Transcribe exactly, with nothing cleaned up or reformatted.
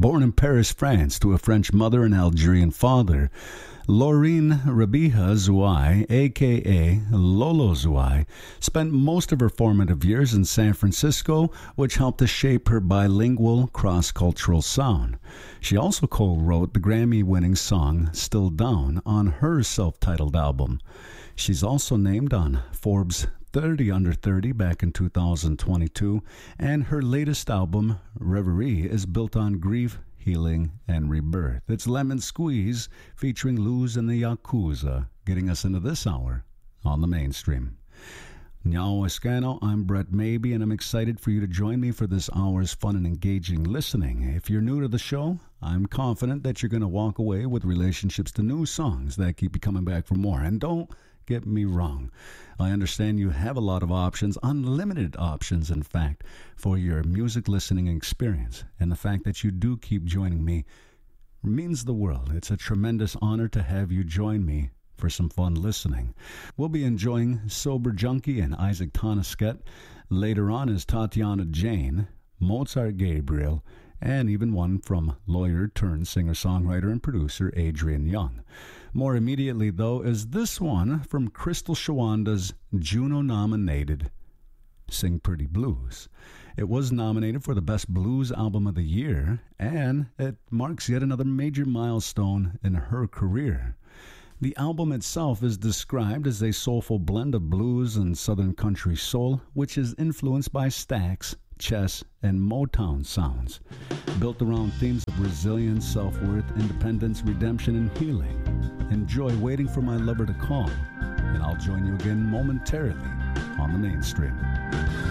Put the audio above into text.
Born in Paris, France, to a French mother and Algerian father, Laureen Rabia Zouai, a k a. Lolo Zouai, spent most of her formative years in San Francisco, which helped to shape her bilingual, cross-cultural sound. She also co-wrote the Grammy-winning song Still Down on her self-titled album. She's also named on Forbes thirty under thirty back in two thousand twenty-two, and her latest album, Reverie, is built on grief, healing, and rebirth. It's Lemon Squeeze featuring Luz and the Yakuza, getting us into this hour on the mainstream. Nyao Escano, I'm Brett Maybe, and I'm excited for you to join me for this hour's fun and engaging listening. If you're new to the show, I'm confident that you're going to walk away with relationships to new songs that keep you coming back for more. And don't get me wrong, I understand you have a lot of options, unlimited options, in fact, for your music listening experience. And the fact that you do keep joining me means the world. It's a tremendous honor to have you join me for some fun listening. We'll be enjoying Sober Junkie and Isaac Tonisket. Later on is Tatiana Jane, Mozart Gabriel, and even one from lawyer turned singer-songwriter and producer Adrian Young. More immediately, though, is this one from Crystal Shawanda's Juno-nominated Sing Pretty Blues. It was nominated for the Best Blues Album of the Year, and it marks yet another major milestone in her career. The album itself is described as a soulful blend of blues and southern country soul, which is influenced by Stax, chess, and Motown sounds, built around themes of resilience, self-worth, independence, redemption, and healing. Enjoy Waiting for My Lover to Call, and I'll join you again momentarily on the mainstream.